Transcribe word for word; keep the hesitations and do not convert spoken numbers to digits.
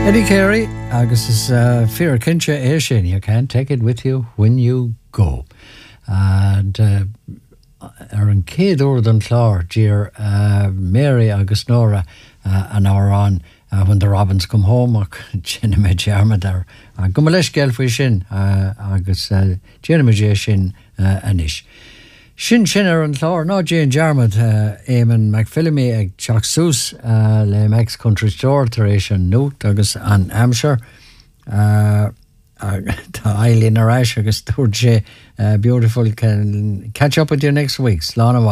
Eddie Carey, agus is uh, fear kinse é sin. You can't take it with you when you go. And uh, ar an céad úr den chlár dír uh, Mary agus Nora uh, an hour on uh, when the Robins come home ach Jenna me dearmad ar uh, go leis geal faoi sin uh, agus uh, Jenna me dé sin uh, anis. Sin sin ar an chlár ná Jane Jarmad uh, Eamon McPhillamy ag teach sús uh, le Max Country Store tar éis an Nút agus an Hampshire uh, tá Eileen ar eis agus dúirt sé uh, beautiful, can catch up with you next week. Slán